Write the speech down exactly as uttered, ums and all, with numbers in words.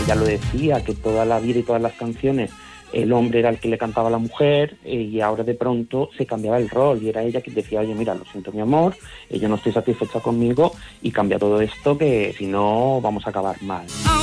ella lo decía, que toda la vida y todas las canciones el hombre era el que le cantaba a la mujer, eh, y ahora de pronto se cambiaba el rol y era ella que decía, oye, mira, lo siento mi amor, eh, yo no estoy satisfecha conmigo y cambia todo esto que si no vamos a acabar mal.